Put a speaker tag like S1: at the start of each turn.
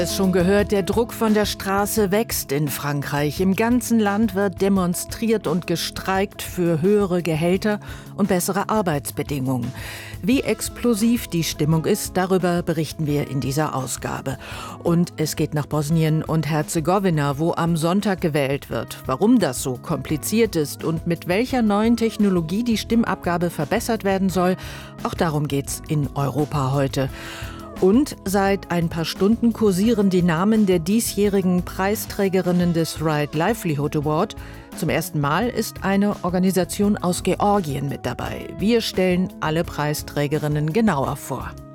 S1: Es schon gehört, der Druck von der Straße wächst in Frankreich. Im ganzen Land wird demonstriert und gestreikt für höhere Gehälter und bessere Arbeitsbedingungen. Wie explosiv die Stimmung ist, darüber berichten wir in dieser Ausgabe. Und es geht nach Bosnien und Herzegowina, wo am Sonntag gewählt wird. Warum das so kompliziert ist und mit welcher neuen Technologie die Stimmabgabe verbessert werden soll, auch darum geht's in Europa heute. Und seit ein paar Stunden kursieren die Namen der diesjährigen Preisträgerinnen des Right Livelihood Award. Zum ersten Mal ist eine Organisation aus Georgien mit dabei. Wir stellen alle Preisträgerinnen genauer vor.